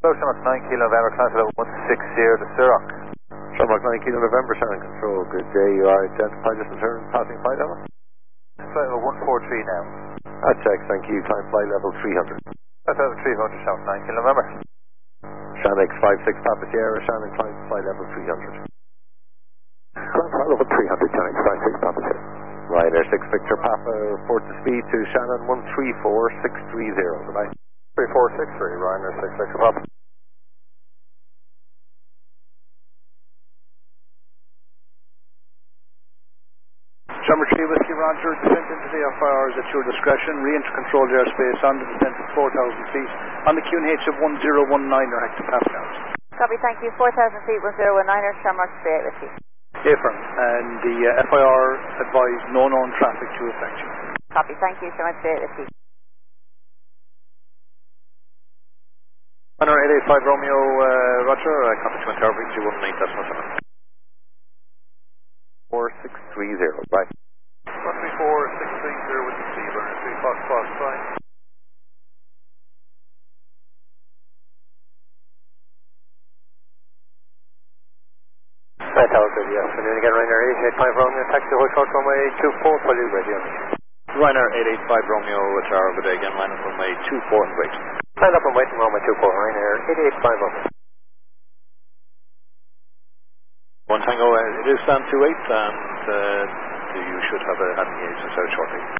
Shamrock 9 Kilo November, climb flight level 160 to Sirrock. Shamrock 9 Kilo November, Shannon Control, good day. You are identified as in turn passing flight level? Flight level 143 now. That checks, thank you. Climb flight level 300. Flight level 300, Shamrock 9 Kilo November. Shannon X56 Papa Sierra, Shannon climb flight level 300. Climb flight level 300, Shannon X56 Papa Sierra. Ryder 6 Victor Papa, report to speed to Shannon 134630, goodbye. 3463, Ryder 6 Victor Papa. Shamrock 3 Whiskey Roger, descent into the FIR is at your discretion. Re-enter controlled airspace on the descent of 4,000 feet on the QNH of 1019er hectopascals. Copy, thank you. 4,000 feet, 1019er, Shamrock 3 Whiskey. Affirm, and the FIR advised no known traffic to affect you. Copy, thank you, Shamrock 3 Whiskey. Runner 885 Romeo, Roger, contact Twin Tower, bridge 219.7. 4630, bye. 134, 630 with the C, runner 3 Fox Fox, bye. Tower, good afternoon again, Ryder 885 Romeo, taxi hotel runway 24, fully ready on the Ryder 885 Romeo, Tower, good day again, line up runway 24 and wait. Line up and wait on runway 24, Ryder 885 Romeo. 1 Tango, it is stand 28 and you should have a landing gauge out shortly.